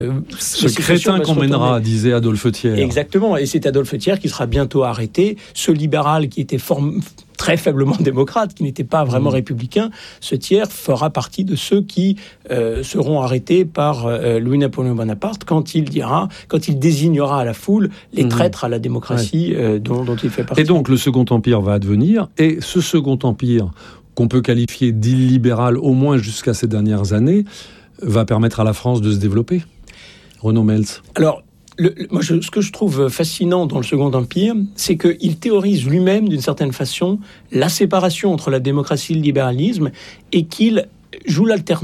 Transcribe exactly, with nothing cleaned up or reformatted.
Ce crétin qu'on mènera, disait Adolphe Thiers. Exactement, et c'est Adolphe Thiers qui sera bientôt arrêté. Ce libéral qui était form... très faiblement démocrate, qui n'était pas vraiment mmh. républicain, ce Thiers fera partie de ceux qui euh, seront arrêtés par euh, Louis-Napoléon Bonaparte quand il dira, quand il désignera à la foule les mmh. traîtres à la démocratie ouais. euh, dont, dont il fait partie. Et donc le Second Empire va advenir, et ce Second Empire, qu'on peut qualifier d'illibéral au moins jusqu'à ces dernières années, va permettre à la France de se développer. Renaud Meltz. Alors, le, le, moi, je, ce que je trouve fascinant dans le Second Empire, c'est qu'il théorise lui-même, d'une certaine façon, la séparation entre la démocratie et le libéralisme, et qu'il joue l'alternance